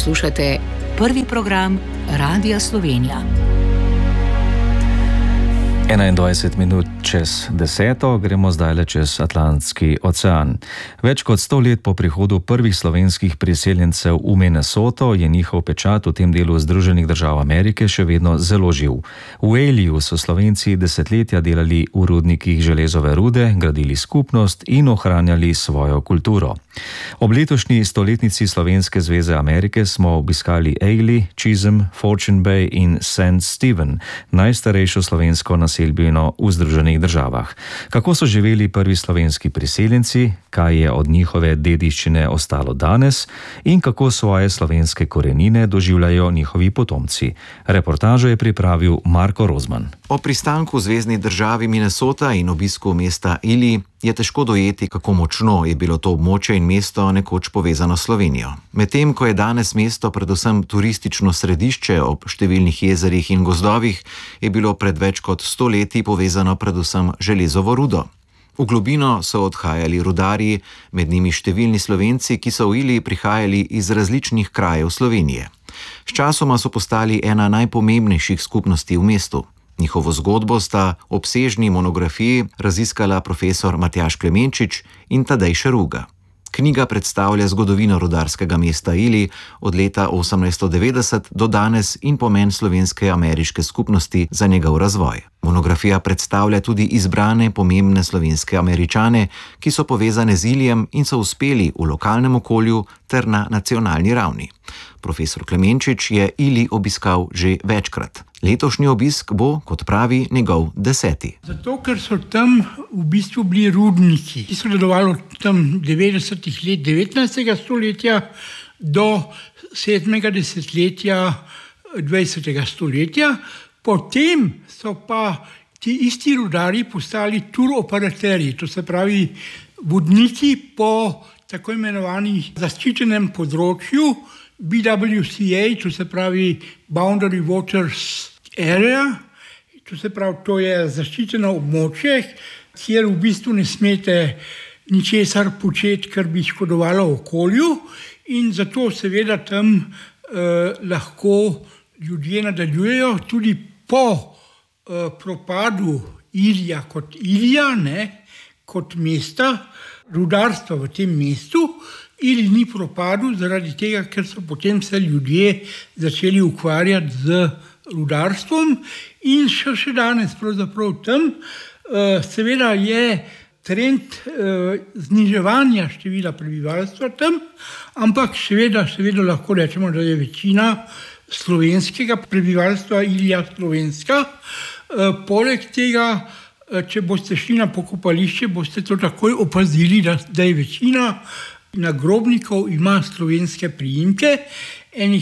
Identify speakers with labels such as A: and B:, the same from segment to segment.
A: Poslušate prvi program Radia Slovenija.
B: 21 minut čez 10. gremo zdajle čez Atlantski ocean. Več kot 100 let po prihodu prvih slovenskih priseljencev v Minnesoto je njihov pečat v tem delu Združenih držav Amerike še vedno zelo živ. V Eliju so Slovenci desetletja delali v rudnikih železove rude, gradili skupnost in ohranjali svojo kulturo. Ob letošnji stoletnici Slovenske zveze Amerike smo obiskali Ely, Chisholm, Fortune Bay in St. Stephen, najstarejšo slovensko naselbino v Združenih državah. Kako so živeli prvi slovenski priseljenci, kaj je od njihove dediščine ostalo danes in kako svoje slovenske korenine doživljajo njihovi potomci. Reportažo je pripravil Marko Rozman.
C: O pristanku v zvezni državi Minnesota in obisku mesta Ely je težko dojeti, kako močno je bilo to območje in mesto nekoč povezano s Slovenijo. Medtem ko je danes mesto predvsem turistično središče ob številnih jezerih in gozdovih, je bilo pred več kot 100 leti povezano predvsem železovo rudo. V globino so odhajali rudarji, med njimi številni Slovenci, ki so v Ely prihajali iz različnih krajev Slovenije. Sčasoma so postali ena najpomembnejših skupnosti v mestu. Njihovo zgodbo sta obsežni monografiji raziskala profesor Matjaž Klemenčič in Tadej Šeruga. Knjiga predstavlja zgodovino rudarskega mesta Ely od leta 1890 do danes in pomen slovenske ameriške skupnosti za njegov razvoj. Monografija predstavlja tudi izbrane pomembne slovenske Američane, ki so povezane z Elyjem in so uspeli v lokalnem okolju ter na nacionalni ravni. Profesor Klemenčič je Ely obiskal že večkrat. Letošnji obisk bo, kot pravi, njegov 10.
D: Zato, ker so tam v bistvu bili rudniki, ki so delovali od tam 90. let 19. stoletja do 7. desetletja 20. stoletja. Potem so pa ti isti rudarji postali tour operaterji, to se pravi vodniki po tako imenovanih zaščitenem področju, BWCA, to se pravi Boundary Waters Area, to se pravi, to je zaščiteno območje, kjer v bistvu ne smete ničesar početi, kar bi škodovalo okolju, in zato seveda tam lahko ljudje nadaljujejo tudi po propadu Elyja kot Elyja, kot mesta, rudarstva v tem mestu. Ely ni propadel zaradi tega, ker so potem se ljudje začeli ukvarjati z rudarstvom in še danes pravzaprav tam. Seveda je trend zniževanja števila prebivalstva tam, ampak še vedno lahko rečemo, da je večina slovenskega prebivalstva Elyja slovenska. Poleg tega, če boste šli na pokopališče, boste to takoj opazili, da je večina nagrobnikov ima slovenske priimke. Enih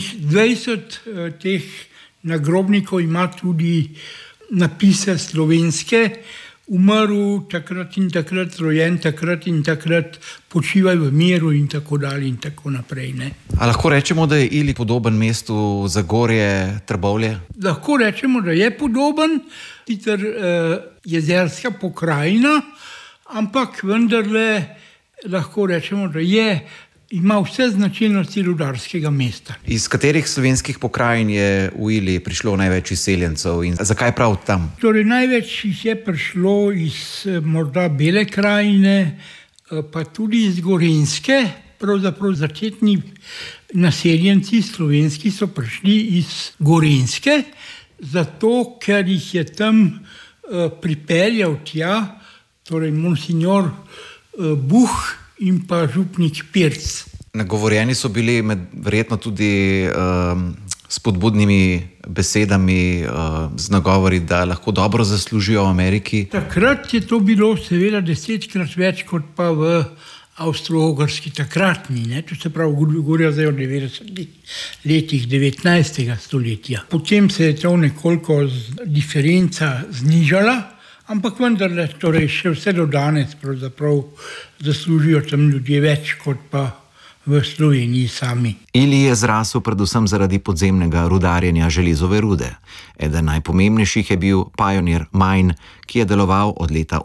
D: 20 teh nagrobnikov ima tudi napise slovenske, umrl takrat in takrat, rojen takrat in takrat, počivaj v miru in tako dalje in tako naprej.
C: A lahko rečemo, da je Ely podoben mestu Zagorje, Trbovlje?
D: Lahko rečemo, da je podoben, sicer jezerska pokrajina, ampak vendarle lahko rečemo, da ima vse značilnosti rudarskega mesta.
C: Iz katerih slovenskih pokrajin je v Ely prišlo največ izseljencev in zakaj prav tam?
D: Torej, največ jih je prišlo iz morda Bele krajine, pa tudi iz Gorenjske. Pravzaprav začetni naseljenci slovenski so prišli iz Gorenjske, zato ker jih je tam pripeljal tja, torej monsignor Buh in pa župnik Pirc.
C: Nagovorjeni so bili verjetno tudi spodbudnimi besedami, z nagovori, da lahko dobro zaslužijo v Ameriki.
D: Takrat je to bilo seveda 10-krat več kot pa v Avstro-Ogrski takratni, to se pravi govorja zdaj o 90 letih 19. stoletja. Potem se je to nekoliko diferenca znižala, ampak vendarle, torej še vse do danes pravzaprav zaslužijo tam ljudje več kot pa v Sloveniji sami.
C: Ely je zrasel predvsem zaradi podzemnega rudarjenja železove rude. Eden najpomembnejših je bil Pioneer Mine, ki je deloval od leta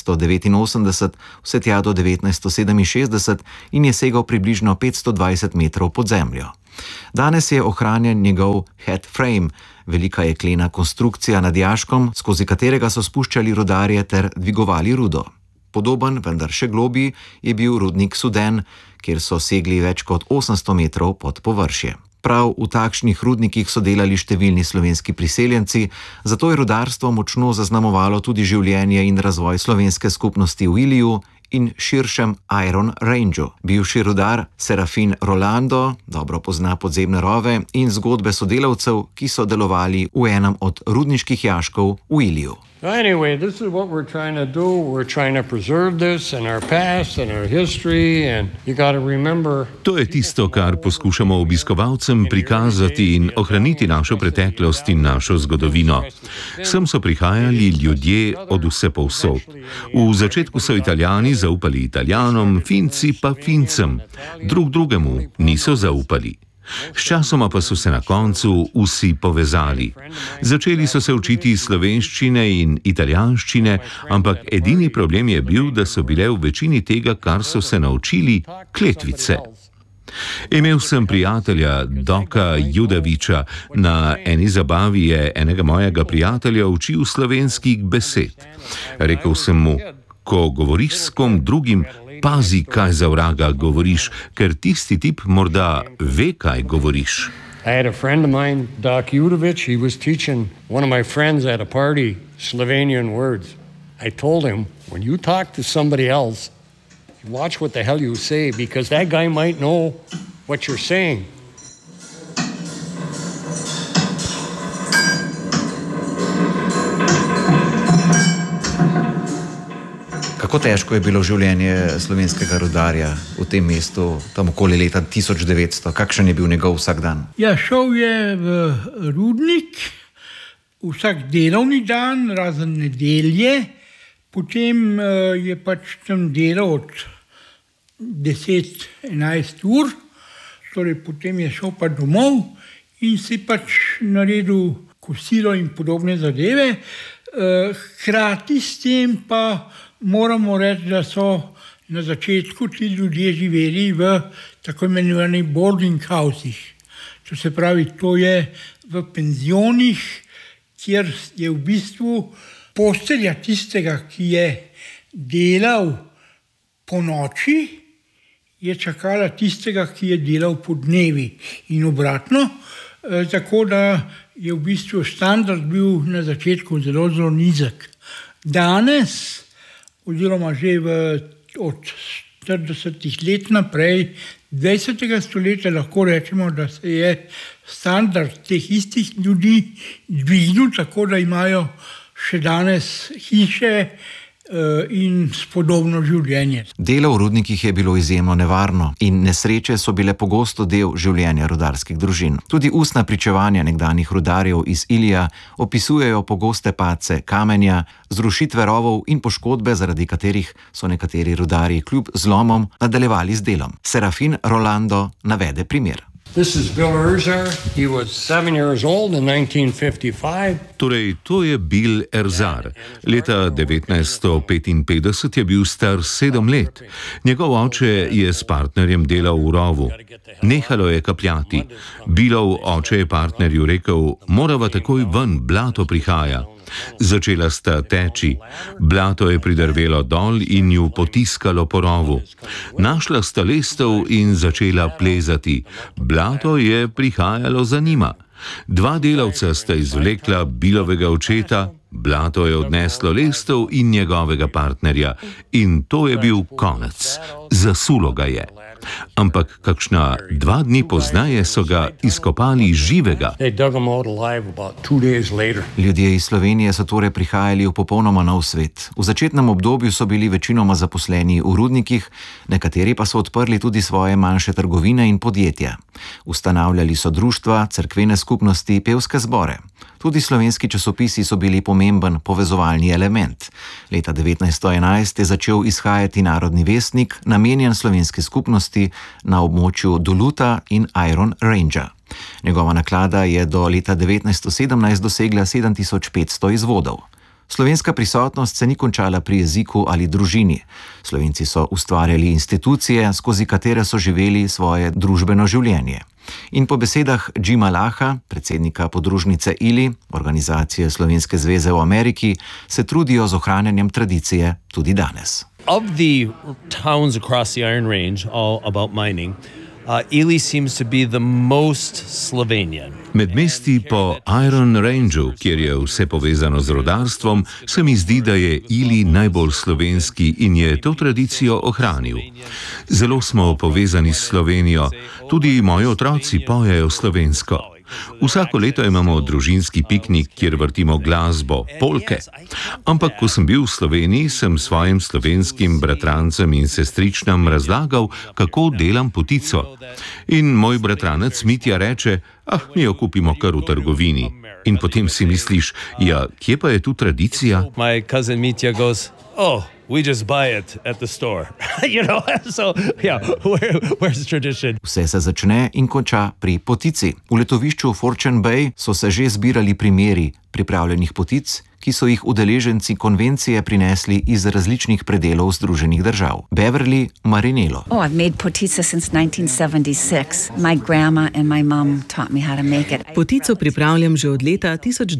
C: 1889 vse tja do 1967 in je segal približno 520 metrov pod zemljo. Danes je ohranjen njegov head frame, velika jeklena konstrukcija nad jaškom, skozi katerega so spuščali rudarje ter dvigovali rudo. Podoben, vendar še globlji, je bil rudnik Suden, kjer so segli več kot 800 metrov pod površje. Prav v takšnih rudnikih so delali številni slovenski priseljenci, zato je rudarstvo močno zaznamovalo tudi življenje in razvoj slovenske skupnosti v Iliju in širšem Iron Rangeu. Bivši rudar Serafin Rolando dobro pozna podzemne rove in zgodbe sodelavcev, ki so delovali v enem od rudniških jaškov v Iliju.
E: Anyway, this is what we're trying to do. We're trying to preserve this and our past and our history, and you got to remember.
F: To je tisto, kar poskušamo obiskovalcem prikazati in ohraniti našo preteklost in našo zgodovino. Sem so prihajali ljudje od vsepovsod. V začetku so Italijani zaupali Italijanom, Finci pa Fincem. Drugemu niso zaupali. Sčasoma pa so se na koncu vsi povezali. Začeli so se učiti slovenščine in italijanščine, ampak edini problem je bil, da so bile v večini tega, kar so se naučili, kletvice. Imel sem prijatelja Doka Judaviča. Na eni zabavi je enega mojega prijatelja učil slovenskih besed. Rekel sem mu, ko govoriš s kom drugim, pazi, kaj za vraga govoriš, ker tisti tip morda ve, kaj govoriš.
E: I had a friend of mine, Doc Judovic. He was teaching one of my friends at a party Slovenian words. I told him, when you talk to somebody else, watch what the hell you say, because that guy might know what you're saying.
C: Kako težko je bilo življenje slovenskega rudarja v tem mestu, tam okoli leta 1900? Kakšen je bil njegov vsakdan?
D: Ja, šel je v rudnik vsak delovni dan, razen nedelje. Potem je pač tam delal od 10-11 ur, torej potem je šel pa domov in si pač naredil kosilo in podobne zadeve. Hkrati s tem pa moramo reči, da so na začetku ti ljudje živeli v tako imenovanih boarding houses. To se pravi, to je v penzionih, kjer je v bistvu postelja tistega, ki je delal po noči, je čakala tistega, ki je delal po dnevi in obratno. Tako da je v bistvu standard bil na začetku zelo, zelo nizek. Danes, oziroma že od 40 let naprej, 20. stoletja, lahko rečemo, da se je standard teh istih ljudi dvignil, tako da imajo še danes hiše in spodobno življenje.
C: Delo v rudnikih je bilo izjemno nevarno in nesreče so bile pogosto del življenja rudarskih družin. Tudi ustna pričevanja nekdanjih rudarjev iz Ilija opisujejo pogoste padce kamenja, zrušitve rovov in poškodbe, zaradi katerih so nekateri rudarji kljub zlomom nadaljevali z delom. Serafin Rolando navede primer.
E: This is Bill Erzar. He was 7 years old in 1955.
F: Torej, to je Bill Erzar. Leta 1955 je bil star 7 let. Njegov oče je s partnerjem delal v rovu. Nehalo je kapljati. Billov oče je partnerju rekel, morava takoj ven, blato prihaja. Začela sta teči. Blato je pridrvelo dol in ju potiskalo po rovu. Našla sta lestev in začela plezati. Blato je prihajalo za njima. 2 delavca sta izvlekla Billovega očeta, blato je odneslo lestev in njegovega partnerja. In to je bil konec. Zasulo ga je. Ampak kakšna 2 dni pozneje so ga izkopali živega.
C: Ljudje iz Slovenije so torej prihajali v popolnoma nov svet. V začetnem obdobju so bili večinoma zaposleni v rudnikih, nekateri pa so odprli tudi svoje manjše trgovine in podjetja. Ustanavljali so društva, cerkvene skupnosti, pevske zbore. Tudi slovenski časopisi so bili pomemben povezovalni element. Leta 1911 je začel izhajati Narodni vestnik, namenjen slovenski skupnosti na območju Doluta in Iron Rangea. Njegova naklada je do leta 1917 dosegla 7500 izvodov. Slovenska prisotnost se ni končala pri jeziku ali družini. Slovenci so ustvarjali institucije, skozi katere so živeli svoje družbeno življenje. In po besedah Jima Laha, predsednika podružnice ILI, Organizacije Slovenske zveze v Ameriki, se trudijo z ohranjanjem tradicije tudi danes.
G: Of the towns across the Iron Range, all about mining, ILI seems to be the most Slovenian.
F: Med mesti po Iron Rangeu, kjer je vse povezano z rodarstvom, se mi zdi, da je ILI najbolj slovenski in je to tradicijo ohranil. Zelo smo povezani s Slovenijo, tudi moji otroci pojejo slovensko. Vsako leto imamo družinski piknik, kjer vrtimo glasbo, polke. Ampak, ko sem bil v Sloveniji, sem svojim slovenskim bratrancem in sestričnam razlagal, kako delam potico. In moj bratranec Mitja reče, mi jo kupimo kar v trgovini. In potem si misliš, kje pa je tu tradicija?
G: My cousin Mitja goes, we just buy it at the store. So, where's tradition?
C: Vse se začne in konča pri potici. V letovišču Fortune Bay so se že zbirali primeri pripravljenih potic, ki so jih udeleženci konvencije prinesli iz različnih predelov Združenih držav. Beverly Marinello.
H: I've made potica since 1976. My grandma and my mom taught me how to make it.
I: Potico pripravljam že od leta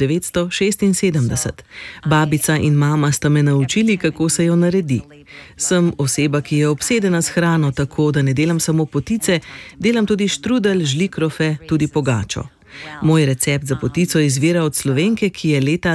I: 1976. Babica in mama sta me naučili, kako se jo naredi. Sem oseba, ki je obsedena s hrano, tako da ne delam samo potice, delam tudi štrudelj, žlikrofe, tudi pogačo. Moj recept za potico izvira od Slovenke, ki je leta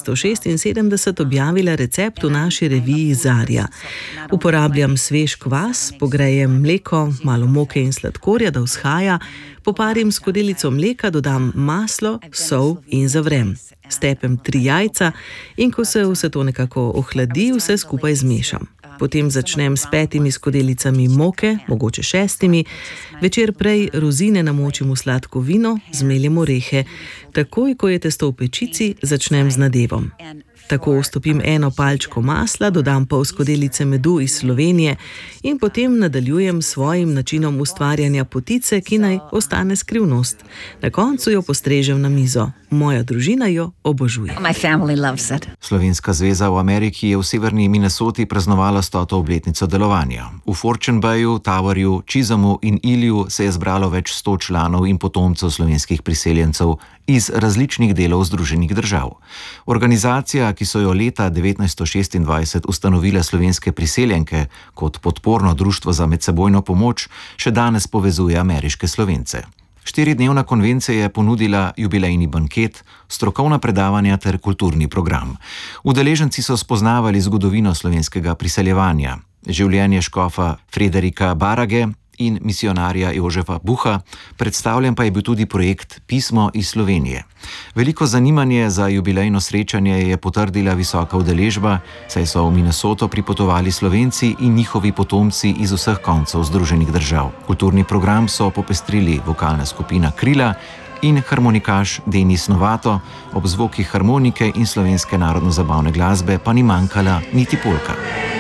I: 1976 objavila recept v naši reviji Zarja. Uporabljam svež kvas, pogrejem mleko, malo moke in sladkorja, da vzhaja, poparim s skodelico mleka, dodam maslo, sol in zavrem. Stepem 3 jajca in ko se vse to nekako ohladi, vse skupaj zmešam. Potem začnem s 5 skodelicami moke, mogoče 6. Večer prej rozine namočim v sladko vino, zmeljem orehe. Takoj, ko je testo v pečici, začnem z nadevom. Tako vstopim 1 palčko masla, dodam pol skodelice medu iz Slovenije in potem nadaljujem s svojim načinom ustvarjanja potice, ki naj ostane skrivnost. Na koncu jo postrežem na mizo. Moja družina jo obožuje.
H: My family loves it.
C: Slovenska zveza v Ameriki je v severni Minnesoti praznovala 100. obletnico delovanja. V Fortune Bayu, Towerju, Chisholmu in Iliju se je zbralo več 100 članov in potomcev slovenskih priseljencev iz različnih delov Združenih držav. Organizacija, ki so jo leta 1926 ustanovile slovenske priseljenke kot podporno društvo za medsebojno pomoč, še danes povezuje ameriške Slovence. 4-dnevna konvencija je ponudila jubilejni banket, strokovna predavanja ter kulturni program. Udeleženci so spoznavali zgodovino slovenskega priseljevanja, življenje škofa Frederika Barage in misionarja Jožefa Buha, predstavljen pa je bil tudi projekt Pismo iz Slovenije. Veliko zanimanje za jubilejno srečanje je potrdila visoka udeležba, saj so v Minnesoto pripotovali Slovenci in njihovi potomci iz vseh koncev Združenih držav. Kulturni program so popestrili vokalna skupina Krila in harmonikaš Denis Novato, ob zvokih harmonike in slovenske narodno-zabavne glasbe pa ni manjkala niti polka.